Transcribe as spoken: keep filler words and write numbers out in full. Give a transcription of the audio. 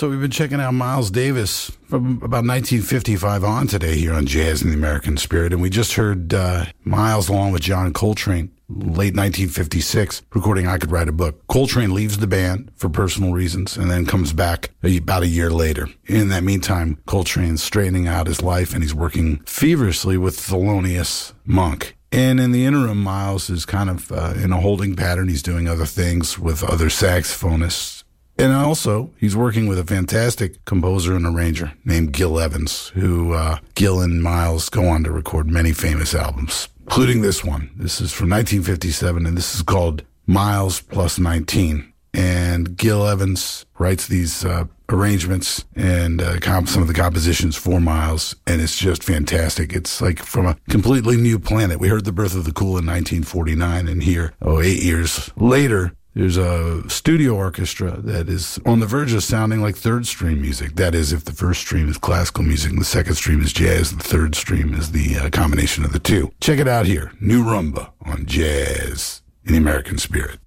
So we've been checking out Miles Davis from about nineteen fifty-five on today here on Jazz in the American Spirit. And we just heard uh, Miles along with John Coltrane, late nineteen fifty-six, recording I Could Write a Book. Coltrane leaves the band for personal reasons and then comes back about a year later. In that meantime, Coltrane's straightening out his life and he's working feverishly with Thelonious Monk. And in the interim, Miles is kind of uh, in a holding pattern. He's doing other things with other saxophonists. And also, he's working with a fantastic composer and arranger named Gil Evans, who uh, Gil and Miles go on to record many famous albums, including this one. This is from nineteen fifty-seven, and this is called Miles Plus nineteen. And Gil Evans writes these uh, arrangements and uh, comp- some of the compositions for Miles, and it's just fantastic. It's like from a completely new planet. We heard The Birth of the Cool in nineteen forty-nine, and here, oh, eight years later, there's a studio orchestra that is on the verge of sounding like third stream music. That is, if the first stream is classical music and the second stream is jazz, the third stream is the uh, combination of the two. Check it out here. New Rumba on Jazz in the American Spirit.